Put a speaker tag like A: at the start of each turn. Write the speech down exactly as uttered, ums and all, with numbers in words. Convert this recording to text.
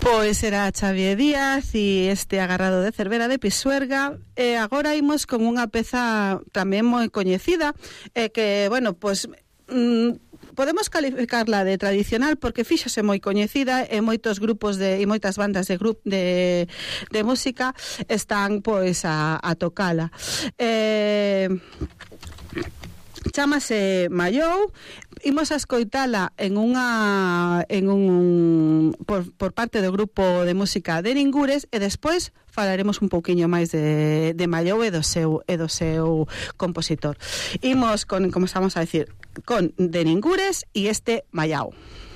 A: Pois era Xavier Díaz e este Agarrado de Cervera de Pisuerga. E agora imos con unha peza tamén moi coñecida, e que, bueno, pois mm, podemos calificarla de tradicional porque fíxose moi coñecida e moitos grupos de e moitas bandas de grupo de, de música están pois a, a tocala. Eh, Chámase Mallou. Imos a escoitala en unha en un por, por parte do grupo de música de Ningures e despois falaremos un pouquiño máis de, de Mallou e do seu e do seu compositor. Imos con, como estamos a decir, con de Ningures e este Mallou.